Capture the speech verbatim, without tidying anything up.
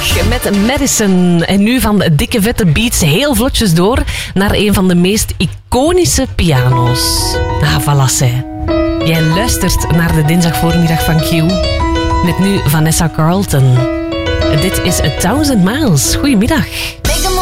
met Madison. En nu van de dikke vette beats heel vlotjes door naar een van de meest iconische piano's. Ah, voilà, zij. Jij luistert naar de dinsdagvoormiddag van Q. Met nu Vanessa Carlton. Dit is A Thousand Miles. Goedemiddag.